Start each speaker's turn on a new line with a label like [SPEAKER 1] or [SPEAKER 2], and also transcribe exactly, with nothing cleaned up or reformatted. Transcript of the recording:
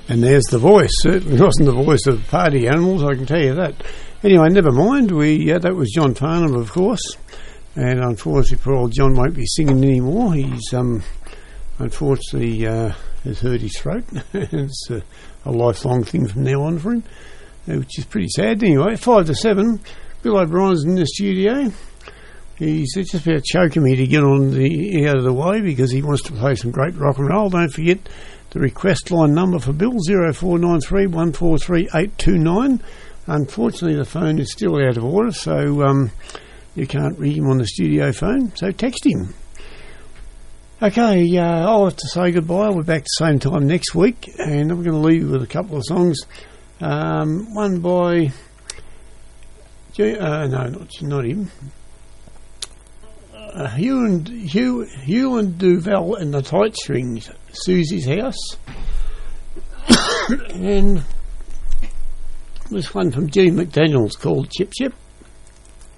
[SPEAKER 1] And there's the voice. Certainly wasn't the voice of Party Animals, I can tell you that. Anyway, never mind. We uh, that was John Farnham, of course. And unfortunately, poor old John won't be singing anymore. He's um, unfortunately uh, has hurt his throat. It's a, a lifelong thing from now on for him, uh, which is pretty sad. Anyway, five to seven. Bill O'Brien's in the studio. He's just about choking me to get on the out of the way because he wants to play some great rock and roll. Don't forget the request line number for Bill, zero four nine three, one four three, eight two nine. Unfortunately, the phone is still out of order, so um, you can't ring him on the studio phone, so text him. Okay, uh, I'll have to say goodbye. We're back the same time next week, and I'm going to leave you with a couple of songs. Um, one by... Uh, no, not, not him. Uh, Hugh and Hugh, Hugh and Duval and the Tight Strings, Susie's House, and this one from Jimmy McDaniel's called Chip Chip.